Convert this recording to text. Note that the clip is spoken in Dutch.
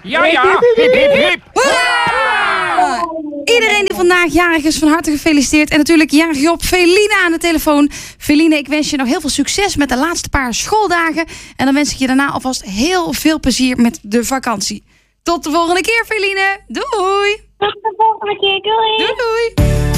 Ja, ja. Hip, hip, hip. Hoera! Iedereen die vandaag jarig is, van harte gefeliciteerd. En natuurlijk jarig Job, Feline aan de telefoon. Feline, ik wens je nog heel veel succes met de laatste paar schooldagen. En dan wens ik je daarna alvast heel veel plezier met de vakantie. Tot de volgende keer, Feline. Doei! Tot de volgende keer. Doei! Doei, doei!